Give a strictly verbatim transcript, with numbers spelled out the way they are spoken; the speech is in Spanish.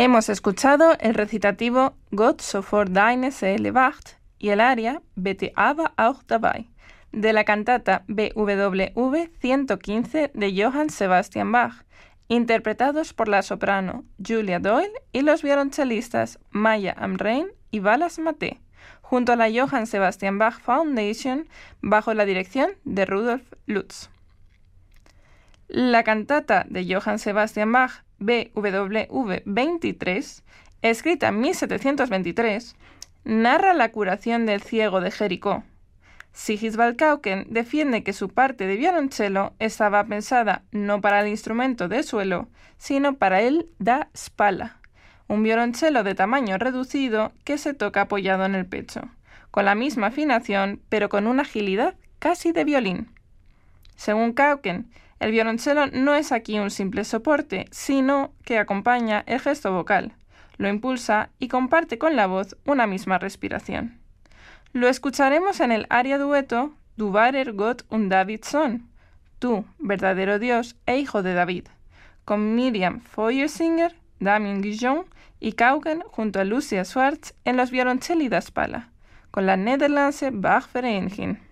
Hemos escuchado el recitativo Gott so vor deine Seele wacht y el aria Bitte aber auch dabei, de la cantata B W V ciento quince de Johann Sebastian Bach, interpretados por la soprano Julia Doyle y los violonchelistas Maya Amrein y Balas Mate, junto a la Johann Sebastian Bach Foundation bajo la dirección de Rudolf Lutz. La cantata de Johann Sebastian Bach B W V veintitrés, escrita en mil setecientos veintitrés, narra la curación del ciego de Jericó. Sigisvald Kauken defiende que su parte de violonchelo estaba pensada no para el instrumento de suelo, sino para el da spalla, un violonchelo de tamaño reducido que se toca apoyado en el pecho, con la misma afinación pero con una agilidad casi de violín. Según Kauken, el violonchelo no es aquí un simple soporte, sino que acompaña el gesto vocal, lo impulsa y comparte con la voz una misma respiración. Lo escucharemos en el aria dueto Du wahrer Gott und Davids Sohn, Tú, verdadero Dios e hijo de David, con Miriam Feuersinger, Damien Guillon y Kauken junto a Lucia Schwartz en los violoncelli da spalla, con la Nederlandse Bachvereniging.